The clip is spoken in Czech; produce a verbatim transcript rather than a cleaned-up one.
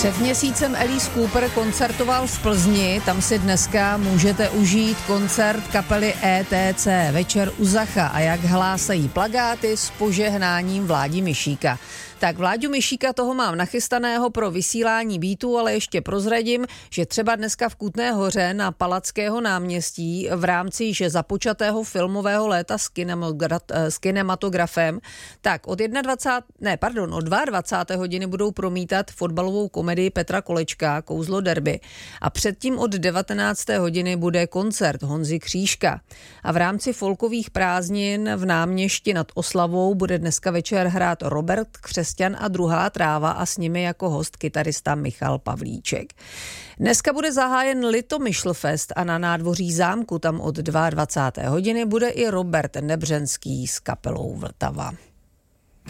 Před měsícem Alice Cooper koncertoval v Plzni, tam si dneska můžete užít koncert kapely E T C Večer u Zacha a jak hlásají plakáty s požehnáním Vládi Mišíka. Tak Vláďu Mišíka toho mám nachystaného pro vysílání Beatu, ale ještě prozradím, že třeba dneska v Kutné Hoře na Palackého náměstí v rámci již započatého filmového léta s, s kinematografem, tak od dvacátého ne, pardon, od dvacáté druhé hodiny budou promítat fotbalovou komedii Petra Kolečka Kouzlo derby a předtím od devatenácté hodiny bude koncert Honzy Křížka. A v rámci folkových prázdnin v Náměšti nad Oslavou bude dneska večer hrát Robert Křesťan a Druhá tráva a s nimi jako host kytarista Michal Pavlíček. Dneska bude zahájen Litomyšlfest a na nádvoří zámku tam od dvacáté druhé hodiny bude i Robert Nebřenský s kapelou Vltava.